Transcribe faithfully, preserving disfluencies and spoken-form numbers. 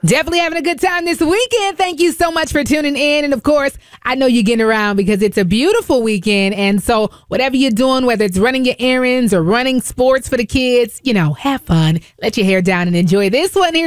Definitely having a good time this weekend. Thank you so much for tuning in. And of course, I know you're getting around because it's a beautiful weekend. And so whatever you're doing, whether it's running your errands or running sports for the kids, you know, have fun, let your hair down and enjoy this one here.